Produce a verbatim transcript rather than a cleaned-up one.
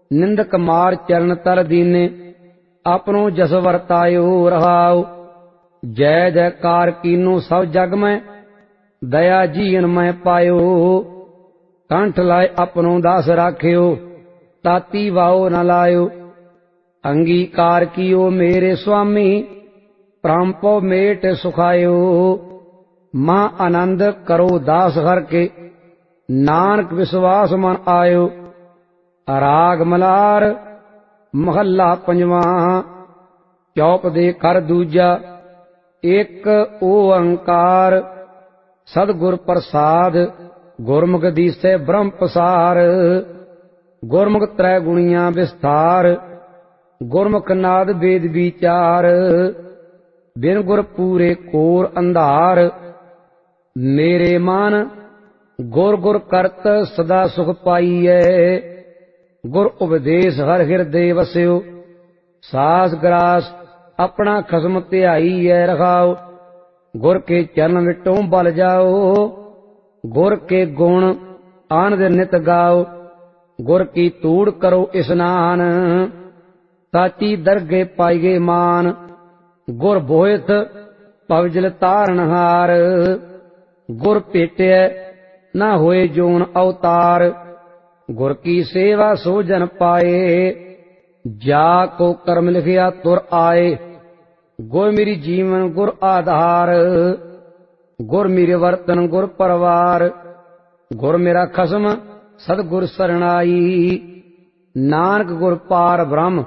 निंदक मार चरण तर दीने, अपनो जस वर्तायो रहाओ। जय जयकार कीनो सब जग में, दया जीवन में पायो। कंठ लाए अपनो दास राख्यो, ताती वाओ न लायो। अंगीकार कियो मेरे स्वामी, प्राण पो मेट सुखायो। महा आनंद करो दास हर के, नानक विश्वास मन आयो। राग मलार महला पंजवा, चौप दे कर दूजा। एक ओंकार सदगुर प्रसाद, गुरमुख दीसे ब्रह्म पसार। गुरमुख त्रै गुणियां विस्तार, गुरमुख नाद वेद विचार। बिन गुर पूरे कोर अंधार, मेरे मन गुर गुर करत सदा सुख पाईऐ। गुर उपदेश हर हृदय वस्यो, सास ग्रास अपना खसम ध्याईऐ रखाओ। गुर के चरण विटों बल जाओ, गुर के गुण आनंद नित गाओ। गुर की तूड़ करो स्नान, ताची दरगे पाईगे मान। गुर बोहित पवजल तारनहार, गुर भेटे न होए जोन अवतार। गुर की सेवा सो जन पाए, जाको कर्म लिखिया तुर आए। गुर मेरी जीवन गुर आधार, गुर मेरे वर्तन गुर परवार। गुर मेरा खसम सदगुर सरणाई, नानक गुर पार ब्रह्म